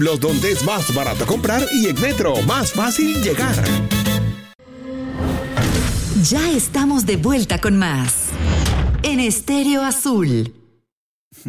Los donde es más barato comprar y en Metro más fácil llegar. Ya estamos de vuelta con más en Estéreo Azul.